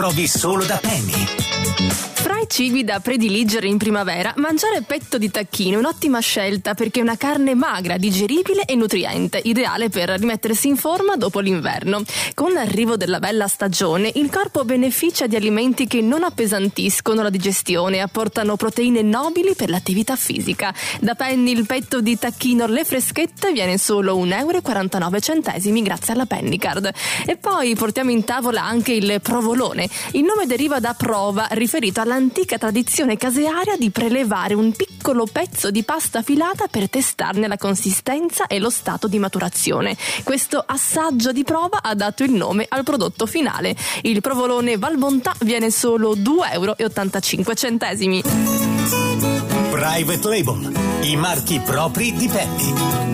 Provi solo da Penny. Fra i cibi da prediligere in primavera, mangiare petto di tacchino è un'ottima scelta perché è una carne magra, digeribile e nutriente, ideale per rimettersi in forma dopo l'inverno. Con l'arrivo della bella stagione, il corpo beneficia di alimenti che non appesantiscono la digestione e apportano proteine nobili per l'attività fisica. Da Penny il petto di tacchino alle freschette viene solo 1,49 € grazie alla Penny Card. E poi portiamo in tavola anche il provolone. Il nome deriva da prova, riferito all'antica tradizione casearia di prelevare un piccolo pezzo di pasta filata per testarne la consistenza e lo stato di maturazione. Questo assaggio di prova ha dato il nome al prodotto finale. Il provolone Valbontà viene solo 2,85 €. Private Label, i marchi propri di Penny.